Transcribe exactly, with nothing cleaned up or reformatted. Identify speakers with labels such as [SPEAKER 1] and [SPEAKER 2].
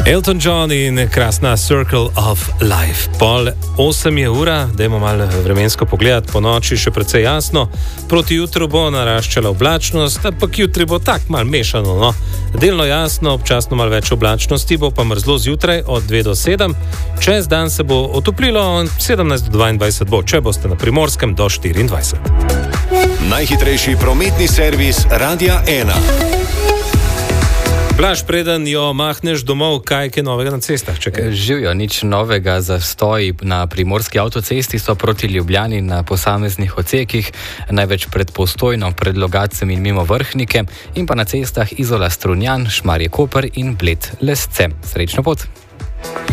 [SPEAKER 1] Elton John in krasna Circle of Life. Pol osem je ura, dajmo malo vremensko pogledati, po noči še precej jasno, proti jutru bo naraščala oblačnost, ampak jutri bo tak malo mešano, no. Delno jasno, občasno malo več oblačnosti, bo pa mrzlo zjutraj od dve do sedem, čez dan se bo otoplilo, sedemnajst do dvaindvajset bo, če boste na Primorskem do štiriindvajset.
[SPEAKER 2] Najhitrejši prometni servis Radia ena.
[SPEAKER 1] Blaž, preden jo mahneš domov, kaj je novega na cestah? Čekaj.
[SPEAKER 3] Živijo, nič novega. Zastoji na primorski avtocesti so proti Ljubljani na posameznih odsekih, največ pred Postojno, pred Logacem in mimo Vrhnike, in pa na cestah Izola Strunjan, Šmarje Koper in Bled Lesce. Srečno pot!